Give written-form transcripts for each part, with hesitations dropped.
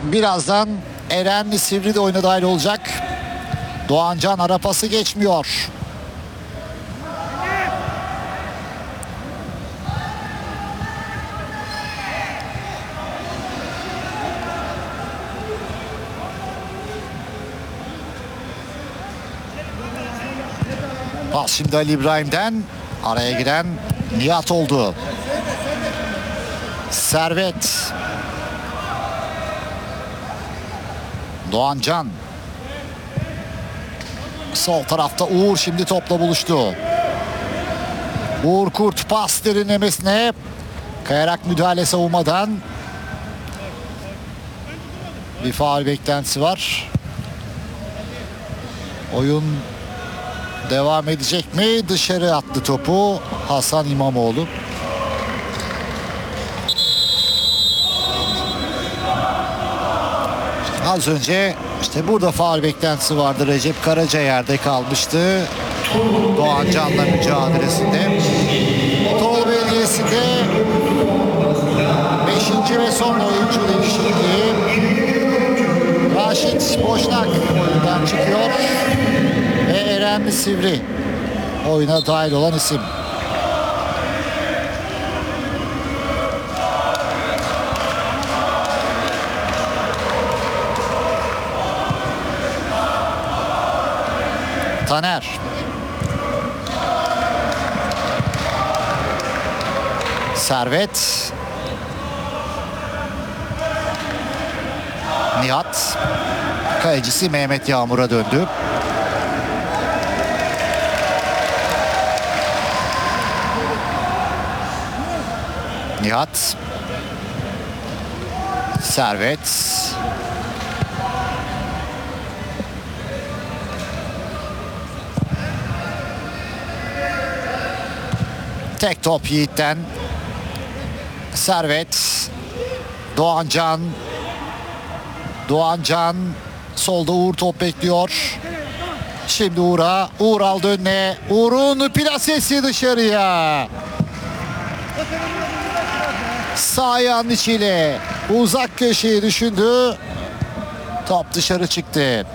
Birazdan Eren Sivri de oyuna dahil olacak. Doğancan ara pası geçmiyor. Pas şimdi Ali İbrahim'den. Araya giren Nihat oldu. Servet. Doğancan. Sol tarafta Uğur şimdi topla buluştu. Uğur Kurt pas derinlemesine. Kayarak müdahale savunmadan. Bir faul beklentisi var. Oyun devam edecek mi? Dışarı attı topu Hasan İmamoğlu. Az önce işte burada faul beklentisi vardı. Recep Karaca yerde kalmıştı. Doğancan'la mücadelesinde. Tol Belediyesi'nde 5. ve son oyuncu değişikliği. Raşit Boşnak oyundan çıkıyor. Ve Eren Sivri oyuna dahil olan isim. Taner. Servet. Nihat. Kalecisi Mehmet Yağmur'a döndü. Nihat. Servet. Tek top Yiğit'ten. Servet. Doğancan. Doğancan. Solda Uğur top bekliyor. Şimdi Uğur'a. Uğur aldı önüne. Uğur'un plasesi dışarıya. Sağ ayağının içiyle uzak köşeyi düşündü. Top dışarı çıktı.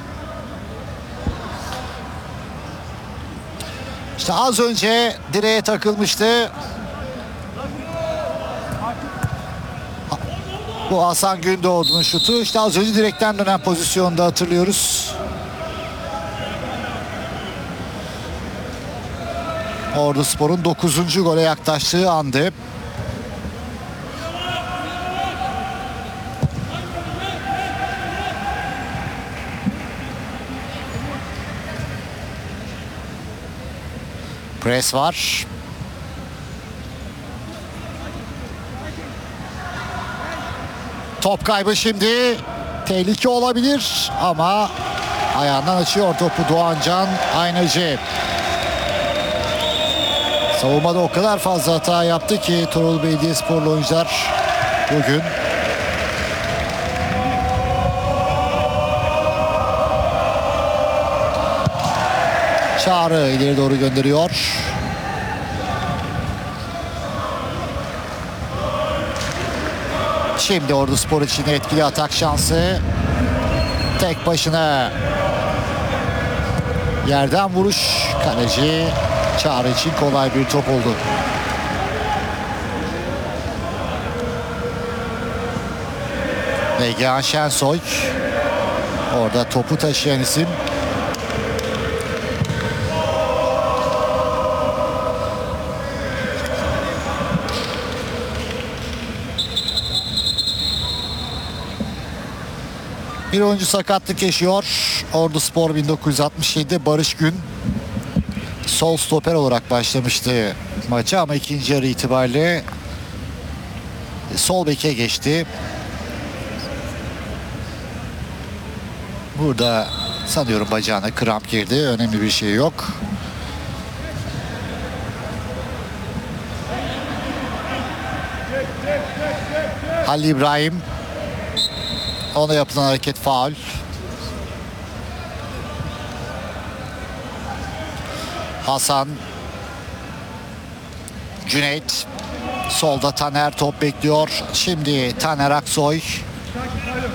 İşte az önce direğe takılmıştı. Bu Hasan Gündoğdu'nun şutu. İşte az önce direkten dönen pozisyonda hatırlıyoruz. Orduspor'un 9. gole yaklaştığı andı. Pres var. Top kaybı şimdi. Tehlike olabilir ama ayağından açıyor topu Doğancan Aynacı. Savunmada o kadar fazla hata yaptı ki Torul Belediyesporlu oyuncular bugün. Çağrı ileri doğru gönderiyor. Şimdi Orduspor için etkili atak şansı. Tek başına yerden vuruş. Kaleci Çağrı için kolay bir top oldu. Egehan Şensoy orada topu taşıyan isim. Bir oyuncu sakatlık yaşıyor. Orduspor 1967 Barış Gün sol stoper olarak başlamıştı maça ama ikinci yarı itibariyle sol beke geçti. Burada sanıyorum bacağına kramp girdi. Önemli bir şey yok. Halil İbrahim. Ona yapılan hareket faul. Hasan. Cüneyt. Solda Taner top bekliyor. Şimdi Taner Aksoy.